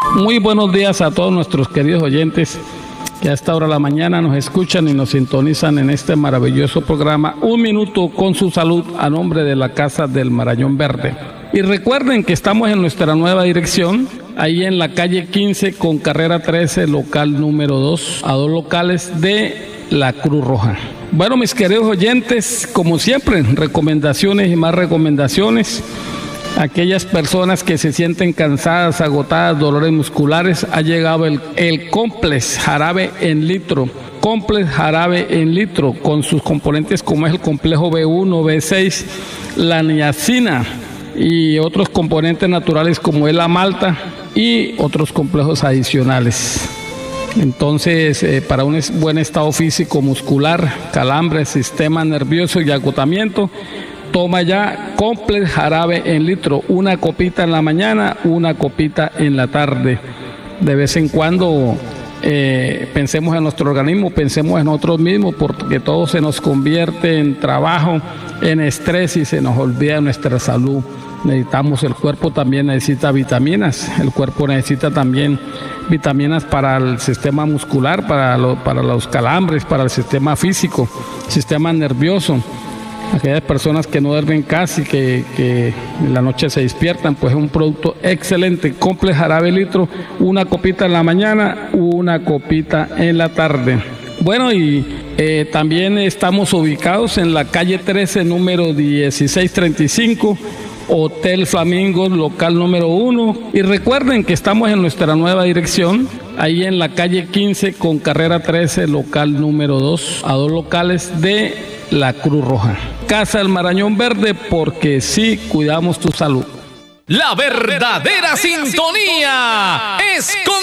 Muy buenos días a todos nuestros queridos oyentes que a esta hora de la mañana nos escuchan y nos sintonizan en este maravilloso programa Un Minuto con su Salud a nombre de la Casa del Marañón Verde. Y recuerden que estamos en nuestra nueva dirección, ahí en la calle 15 con carrera 13, local número 2, a 2 locales de la Cruz Roja. Bueno, mis queridos oyentes, como siempre, recomendaciones y más recomendaciones. Aquellas personas que se sienten cansadas, agotadas, dolores musculares, ha llegado el Complex Jarabe en litro. Complex Jarabe en litro, con sus componentes como es el complejo B1, B6, la niacina y otros componentes naturales como es la malta y otros complejos adicionales. Entonces, para un buen estado físico, muscular, calambre, sistema nervioso y agotamiento, toma ya Complex Jarabe en litro, una copita en la mañana, una copita en la tarde. De vez en cuando pensemos en nuestro organismo, pensemos en nosotros mismos, porque todo se nos convierte en trabajo, en estrés y se nos olvida nuestra salud. Necesitamos, el cuerpo también necesita vitaminas, el cuerpo necesita también vitaminas para el sistema muscular, para los calambres, para el sistema físico, sistema nervioso. Aquellas personas que no duermen casi, que en la noche se despiertan, pues es un producto excelente. Complex Jarabe litro, una copita en la mañana, una copita en la tarde. Bueno, y también estamos ubicados en la calle 13, número 1635, Hotel Flamingos, local número 1. Y recuerden que estamos en nuestra nueva dirección, ahí en la calle 15 con carrera 13, local número 2, a 2 locales de la Cruz Roja. Casa del Marañón Verde, porque sí cuidamos tu salud. La verdadera sintonía es con